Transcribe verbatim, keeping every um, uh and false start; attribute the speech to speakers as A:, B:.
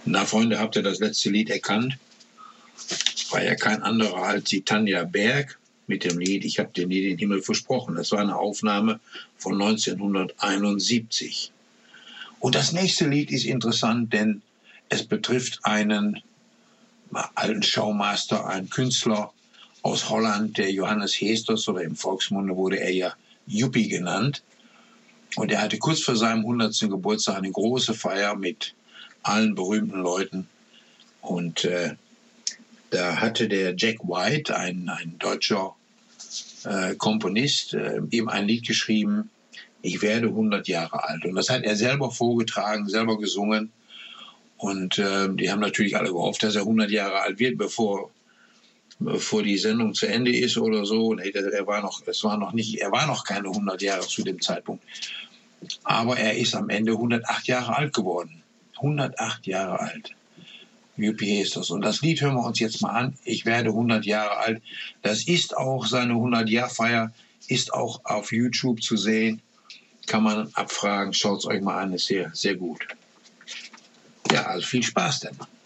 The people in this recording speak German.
A: Na, Freunde, habt ihr das letzte Lied erkannt? War ja kein anderer als die Tanja Berg mit dem Lied Ich hab dir nie den Himmel versprochen. Das war eine Aufnahme von neunzehnhunderteinundsiebzig. Und das nächste Lied ist interessant, denn es betrifft einen alten Showmaster, einen Künstler aus Holland, der Johannes Heesters, oder im Volksmunde wurde er ja Juppie genannt. Und er hatte kurz vor seinem hundertsten Geburtstag eine große Feier mit allen berühmten Leuten. Und äh, da hatte der Jack White, ein, ein deutscher äh, Komponist, äh, ihm ein Lied geschrieben, Ich werde hundert Jahre alt. Und das hat er selber vorgetragen, selber gesungen. Und äh, die haben natürlich alle gehofft, dass er hundert Jahre alt wird, bevor, bevor die Sendung zu Ende ist oder so. Nee, er war noch, es war noch nicht, er war noch keine hundert Jahre zu dem Zeitpunkt. Aber er ist am Ende hundertacht Jahre alt geworden. hundertacht Jahre alt. Juppie Heesters. Und das Lied hören wir uns jetzt mal an. Ich werde hundert Jahre alt. Das ist auch, seine hundert-Jahr-Feier ist auch auf YouTube zu sehen. Kann man abfragen. Schaut es euch mal an. Ist sehr, sehr gut. Ja, also viel Spaß dann.